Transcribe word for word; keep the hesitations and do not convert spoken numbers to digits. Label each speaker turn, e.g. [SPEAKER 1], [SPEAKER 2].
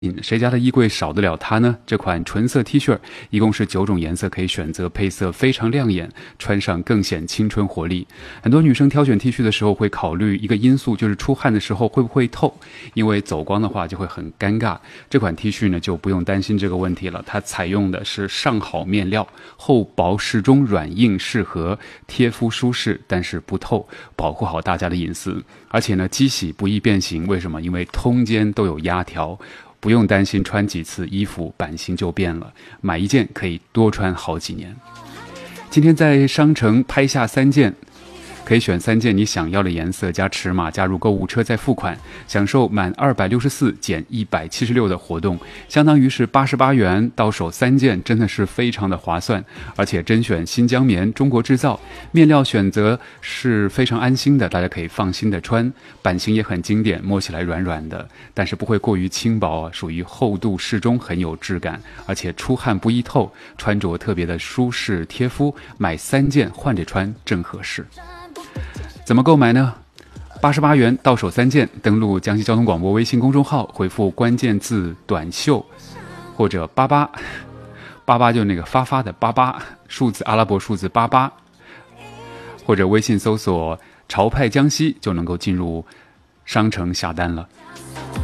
[SPEAKER 1] 谁家的衣柜少得了它呢？这款纯色 T 恤一共是九种颜色可以选择，配色非常亮眼，穿上更显青春活力。很多女生挑选 T 恤的时候会考虑一个因素，就是出汗的时候会不会透，因为走光的话就会很尴尬。这款 T 恤呢就不用担心这个问题了，它采用的是上好面料，厚薄适中，软硬适合，贴肤舒适，但是不透，保护好大家的隐私。而且呢，机洗不易变形，为什么？因为通间都有压条。不用担心穿几次衣服版型就变了，买一件可以多穿好几年。今天在商城拍下三件，可以选三件你想要的颜色加尺码，加入购物车再付款，享受满二百六十四减一百七十六的活动，相当于是八十八元到手三件，真的是非常的划算。而且甄选新疆棉，中国制造，面料选择是非常安心的，大家可以放心的穿，版型也很经典，摸起来软软的，但是不会过于轻薄啊，属于厚度适中，很有质感，而且出汗不易透，穿着特别的舒适贴肤，买三件换着穿正合适。怎么购买呢？八十八元到手三件，登录江西交通广播微信公众号，回复关键字短袖或者八八八八，就那个发发的八八，数字阿拉伯数字八八，或者微信搜索潮派江西就能够进入商城下单了。